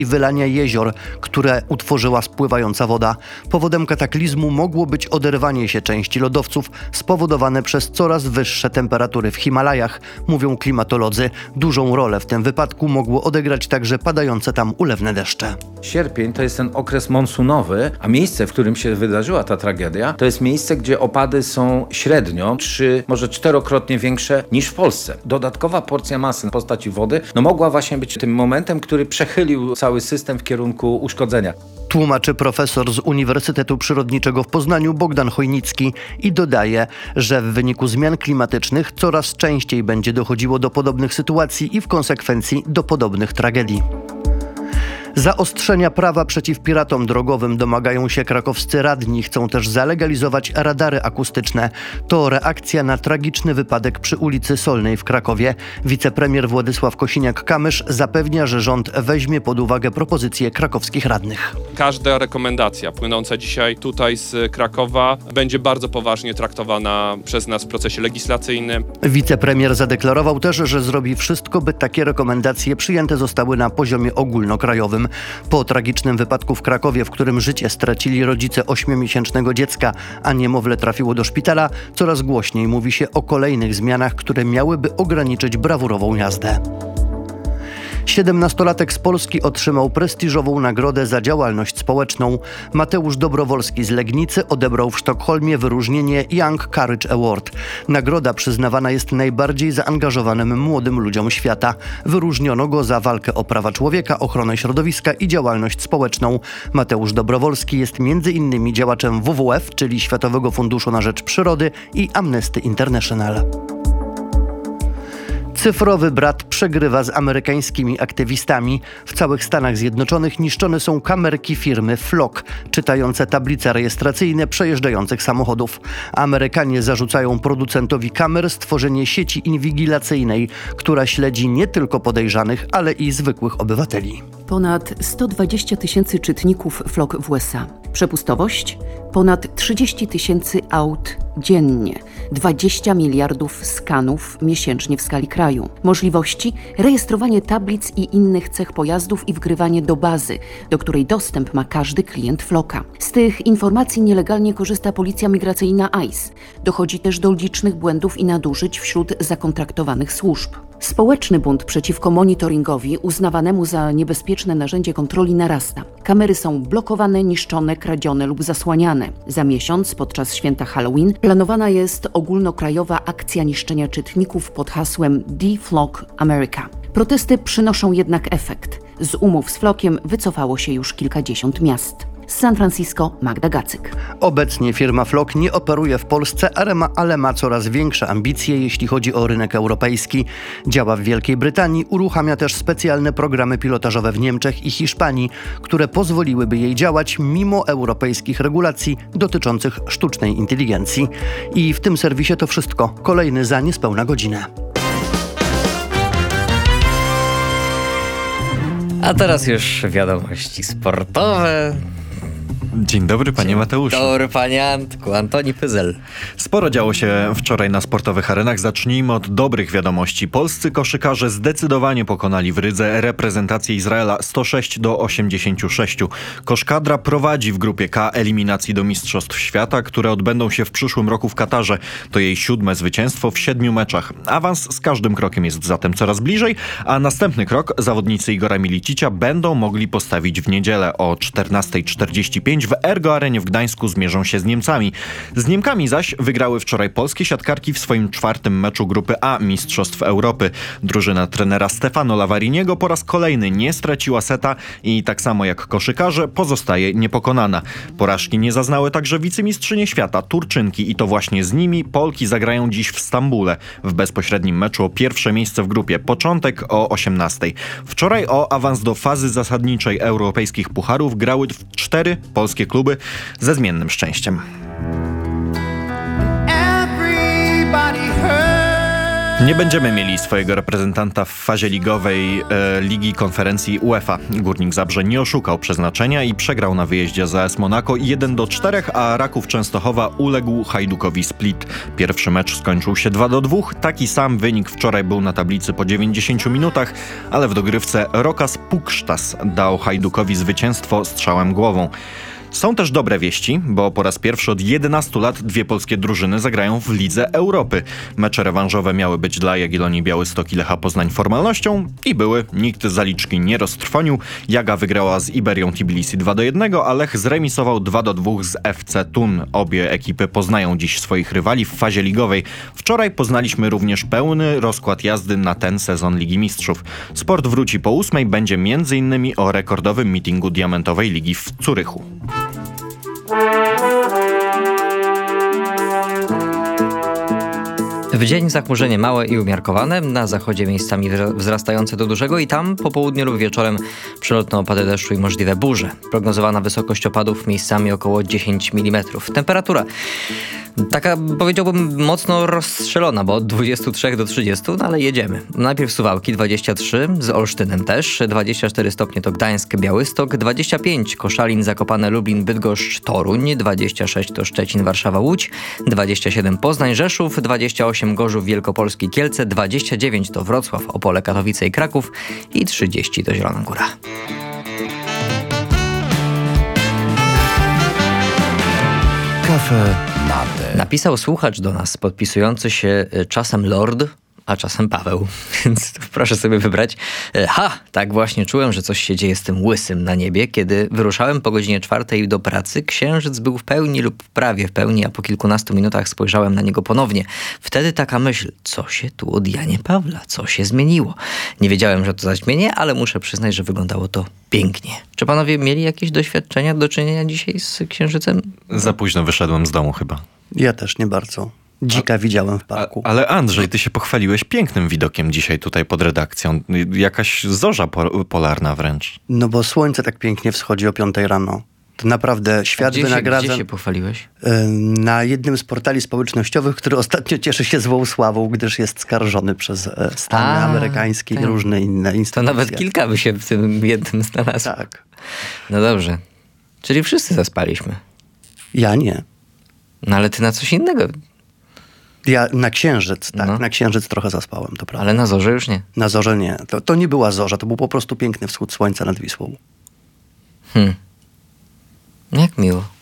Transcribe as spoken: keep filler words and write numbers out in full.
i wylania jezior, które utworzyła spływająca woda. Powodem kataklizmu mogło być oderwanie się części lodowców spowodowane przez coraz wyższe temperatury w Himalajach, mówią klimatolodzy. Dużą rolę w tym wypadku mogło odegrać także padające tam ulewne deszcze. Sierpień to jest ten okres monsunowy, a miejsce, w którym się wydarzyła ta tragedia, to jest miejsce, gdzie opady są średnio trzy, może czterokrotnie większe niż w Polsce. Dodatkowa porcja masy w postaci wody no mogła właśnie być tym momentem, który przechylił cały system w kierunku uszkodzenia. Tłumaczy profesor z Uniwersytetu Przyrodniczego w Poznaniu Bogdan Chojnicki i dodaje, że w wyniku zmian klimatycznych coraz częściej będzie dochodziło do podobnych sytuacji i w konsekwencji do podobnych tragedii. Zaostrzenia prawa przeciw piratom drogowym domagają się krakowscy radni. Chcą też zalegalizować radary akustyczne. To reakcja na tragiczny wypadek przy ulicy Solnej w Krakowie. Wicepremier Władysław Kosiniak-Kamysz zapewnia, że rząd weźmie pod uwagę propozycje krakowskich radnych. Każda rekomendacja płynąca dzisiaj tutaj z Krakowa będzie bardzo poważnie traktowana przez nas w procesie legislacyjnym. Wicepremier zadeklarował też, że zrobi wszystko, by takie rekomendacje przyjęte zostały na poziomie ogólnokrajowym. Po tragicznym wypadku w Krakowie, w którym życie stracili rodzice ośmiomiesięcznego dziecka, a niemowlę trafiło do szpitala, coraz głośniej mówi się o kolejnych zmianach, które miałyby ograniczyć brawurową jazdę. Siedemnastolatek z Polski otrzymał prestiżową nagrodę za działalność społeczną. Mateusz Dobrowolski z Legnicy odebrał w Sztokholmie wyróżnienie Young Courage Award. Nagroda przyznawana jest najbardziej zaangażowanym młodym ludziom świata. Wyróżniono go za walkę o prawa człowieka, ochronę środowiska i działalność społeczną. Mateusz Dobrowolski jest między innymi działaczem W W F, czyli Światowego Funduszu na Rzecz Przyrody, i Amnesty International. Cyfrowy brat przegrywa z amerykańskimi aktywistami. W całych Stanach Zjednoczonych niszczone są kamerki firmy Flock, czytające tablice rejestracyjne przejeżdżających samochodów. Amerykanie zarzucają producentowi kamer stworzenie sieci inwigilacyjnej, która śledzi nie tylko podejrzanych, ale i zwykłych obywateli. Ponad sto dwadzieścia tysięcy czytników Flock w U S A. Przepustowość? Ponad trzydzieści tysięcy aut dziennie. dwadzieścia miliardów skanów miesięcznie w skali kraju. Możliwości? Rejestrowanie tablic i innych cech pojazdów i wgrywanie do bazy, do której dostęp ma każdy klient Flocka. Z tych informacji nielegalnie korzysta policja migracyjna I C E. Dochodzi też do licznych błędów i nadużyć wśród zakontraktowanych służb. Społeczny bunt przeciwko monitoringowi, uznawanemu za niebezpieczne narzędzie kontroli, narasta. Kamery są blokowane, niszczone, kradzione lub zasłaniane. Za miesiąc, podczas święta Halloween, planowana jest ogólnokrajowa akcja niszczenia czytników pod hasłem Deflock America. Protesty przynoszą jednak efekt. Z umów z Flockiem wycofało się już kilkadziesiąt miast. Z San Francisco Magda Gacyk. Obecnie firma Flock nie operuje w Polsce, ale ma, ale ma coraz większe ambicje, jeśli chodzi o rynek europejski. Działa w Wielkiej Brytanii, uruchamia też specjalne programy pilotażowe w Niemczech i Hiszpanii, które pozwoliłyby jej działać mimo europejskich regulacji dotyczących sztucznej inteligencji. I w tym serwisie to wszystko. Kolejny za niespełna godzinę. A teraz już wiadomości sportowe. Dzień dobry, panie Mateuszu. Dzień dobry, panie Antku. Antoni Pyzel. Sporo działo się wczoraj na sportowych arenach. Zacznijmy od dobrych wiadomości. Polscy koszykarze zdecydowanie pokonali w Rydze reprezentację Izraela sto sześć do osiemdziesięciu sześciu. Koszkadra prowadzi w grupie K eliminacji do Mistrzostw Świata, które odbędą się w przyszłym roku w Katarze. To jej siódme zwycięstwo w siedmiu meczach. Awans z każdym krokiem jest zatem coraz bliżej, a następny krok zawodnicy Igora Milicicia będą mogli postawić w niedzielę o czternasta czterdzieści pięć. W Ergo Arenie w Gdańsku zmierzą się z Niemcami. Z Niemkami zaś wygrały wczoraj polskie siatkarki w swoim czwartym meczu grupy A Mistrzostw Europy. Drużyna trenera Stefano Lavariniego po raz kolejny nie straciła seta i tak samo jak koszykarze pozostaje niepokonana. Porażki nie zaznały także wicemistrzynie świata Turczynki i to właśnie z nimi Polki zagrają dziś w Stambule w bezpośrednim meczu o pierwsze miejsce w grupie. Początek o osiemnastej. Wczoraj o awans do fazy zasadniczej europejskich pucharów grały cztery polskie kluby ze zmiennym szczęściem. Nie będziemy mieli swojego reprezentanta w fazie ligowej e, Ligi Konferencji UEFA. Górnik Zabrze nie oszukał przeznaczenia i przegrał na wyjeździe z A S Monaco jeden do czterech, a Raków Częstochowa uległ Hajdukowi Split. Pierwszy mecz skończył się dwa do dwóch. Taki sam wynik wczoraj był na tablicy po dziewięćdziesięciu minutach, ale w dogrywce Rokas Puksztas dał Hajdukowi zwycięstwo strzałem głową. Są też dobre wieści, bo po raz pierwszy od jedenastu lat dwie polskie drużyny zagrają w Lidze Europy. Mecze rewanżowe miały być dla Jagiellonii Białystok i Lecha Poznań formalnością i były. Nikt zaliczki nie roztrwonił. Jaga wygrała z Iberią Tbilisi dwa do jednego, a Lech zremisował dwa do dwóch z F C Thun. Obie ekipy poznają dziś swoich rywali w fazie ligowej. Wczoraj poznaliśmy również pełny rozkład jazdy na ten sezon Ligi Mistrzów. Sport wróci po ósmej, będzie między innymi o rekordowym meetingu Diamentowej Ligi w Zurychu. W dzień zachmurzenie małe i umiarkowane, na zachodzie miejscami wzrastające do dużego i tam po południu lub wieczorem przelotne opady deszczu i możliwe burze. Prognozowana wysokość opadów miejscami około dziesięć milimetrów. Temperatura taka, powiedziałbym, mocno rozstrzelona, bo od dwudziestu trzech do trzydziestu, no ale jedziemy. Najpierw Suwałki dwadzieścia trzy, z Olsztynem też, dwadzieścia cztery stopnie to Gdańsk, Białystok, dwadzieścia pięć Koszalin, Zakopane, Lublin, Bydgoszcz, Toruń, dwadzieścia sześć to Szczecin, Warszawa, Łódź, dwadzieścia siedem Poznań, Rzeszów, dwadzieścia osiem Gorzów, Wielkopolski, Kielce, dwadzieścia dziewięć to Wrocław, Opole, Katowice i Kraków i trzydzieści to Zielona Góra. Kafe Napisał słuchacz do nas, podpisujący się czasem Lord, a czasem Paweł, więc proszę sobie wybrać. Ha, tak właśnie czułem, że coś się dzieje z tym łysym na niebie. Kiedy wyruszałem po godzinie czwartej do pracy, księżyc był w pełni lub prawie w pełni, a po kilkunastu minutach spojrzałem na niego ponownie. Wtedy taka myśl, co się tu od Janie Pawla, co się zmieniło? Nie wiedziałem, że to zaćmienie, ale muszę przyznać, że wyglądało to pięknie. Czy panowie mieli jakieś doświadczenia do czynienia dzisiaj z księżycem? Za późno wyszedłem z domu chyba. Ja też nie bardzo. Dzika widziałem w parku. A, ale Andrzej, ty się pochwaliłeś pięknym widokiem dzisiaj tutaj pod redakcją. Jakaś zorza po, polarna wręcz. No bo słońce tak pięknie wschodzi o piątej rano. To naprawdę świat gdzie wynagradza. Się, gdzie się pochwaliłeś? Na jednym z portali społecznościowych, który ostatnio cieszy się złą sławą, gdyż jest skarżony przez Stany A, amerykańskie tak. i różne inne instytucje. To nawet kilka by się w tym jednym znalazł. Tak. No dobrze. Czyli wszyscy zaspaliśmy. Ja nie. No ale ty na coś innego. Ja na księżyc, tak. No. Na księżyc trochę zaspałem, to prawda. Ale na zorze już nie. Na zorze nie. To, to nie była zorza, to był po prostu piękny wschód słońca nad Wisłą. Hmm. Jak miło.